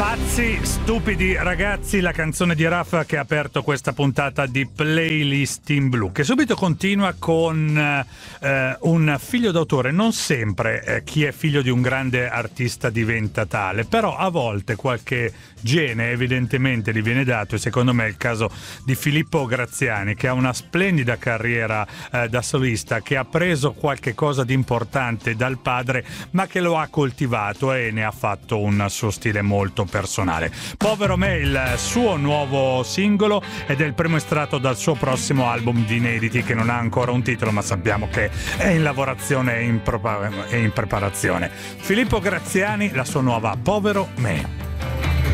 Pazzi, stupidi ragazzi, la canzone di Raf che ha aperto questa puntata di Playlist in Blu, che subito continua con un figlio d'autore. Non sempre chi è figlio di un grande artista diventa tale, però a volte qualche gene evidentemente gli viene dato, e secondo me è il caso di Filippo Graziani, che ha una splendida carriera da solista, che ha preso qualche cosa di importante dal padre, ma che lo ha coltivato e ne ha fatto un suo stile molto personale. Povero me, il suo nuovo singolo, ed è il primo estratto dal suo prossimo album di inediti, che non ha ancora un titolo, ma sappiamo che è in lavorazione e in preparazione. Filippo Graziani, la sua nuova Povero me.